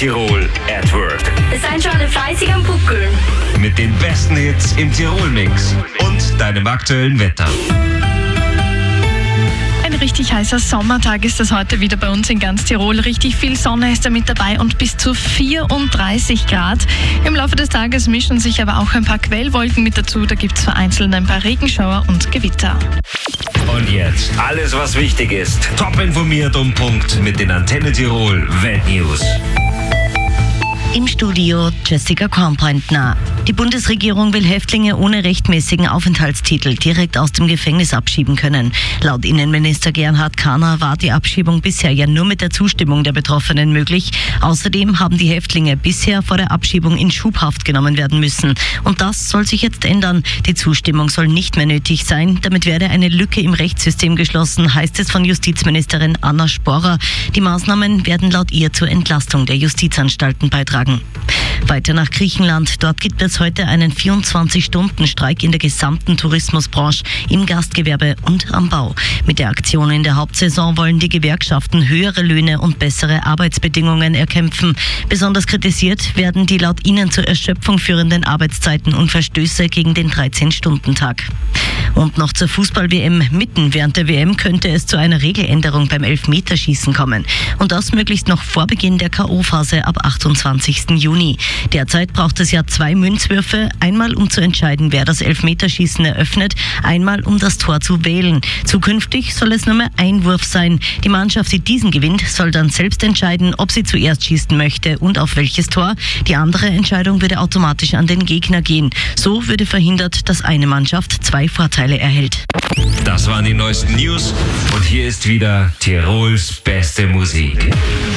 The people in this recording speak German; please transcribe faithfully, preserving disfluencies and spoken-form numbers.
Tirol at Work. Wir sind schon alle fleißig am Buckeln. Mit den besten Hits im Tirol-Mix und deinem aktuellen Wetter. Ein richtig heißer Sommertag ist das heute wieder bei uns in ganz Tirol. Richtig viel Sonne ist da mit dabei und bis zu vierunddreißig Grad. Im Laufe des Tages mischen sich aber auch ein paar Quellwolken mit dazu. Da gibt es vereinzelt ein paar Regenschauer und Gewitter. Und jetzt alles, was wichtig ist. Top informiert um Punkt mit den Antenne Tirol Weltnews. Im Studio Jessica Kornpointner. Die Bundesregierung will Häftlinge ohne rechtmäßigen Aufenthaltstitel direkt aus dem Gefängnis abschieben können. Laut Innenminister Gerhard Kahner war die Abschiebung bisher ja nur mit der Zustimmung der Betroffenen möglich. Außerdem haben die Häftlinge bisher vor der Abschiebung in Schubhaft genommen werden müssen. Und das soll sich jetzt ändern. Die Zustimmung soll nicht mehr nötig sein. Damit werde eine Lücke im Rechtssystem geschlossen, heißt es von Justizministerin Anna Sporrer. Die Maßnahmen werden laut ihr zur Entlastung der Justizanstalten beitragen. Weiter nach Griechenland. Dort gibt es heute einen vierundzwanzig-Stunden-Streik in der gesamten Tourismusbranche, im Gastgewerbe und am Bau. Mit der Aktion in der Hauptsaison wollen die Gewerkschaften höhere Löhne und bessere Arbeitsbedingungen erkämpfen. Besonders kritisiert werden die laut ihnen zur Erschöpfung führenden Arbeitszeiten und Verstöße gegen den dreizehn-Stunden-Tag. Und noch zur Fußball-W M. Mitten während der W M könnte es zu einer Regeländerung beim Elfmeterschießen kommen. Und das möglichst noch vor Beginn der K O-Phase ab achtundzwanzigsten Juni. Derzeit braucht es ja zwei Münzwürfe, einmal um zu entscheiden, wer das Elfmeterschießen eröffnet, einmal um das Tor zu wählen. Zukünftig soll es nur mehr ein Wurf sein. Die Mannschaft, die diesen gewinnt, soll dann selbst entscheiden, ob sie zuerst schießen möchte und auf welches Tor. Die andere Entscheidung würde automatisch an den Gegner gehen. So würde verhindert, dass eine Mannschaft zwei Vorteile erhält. Das waren die neuesten News und hier ist wieder Tirols beste Musik.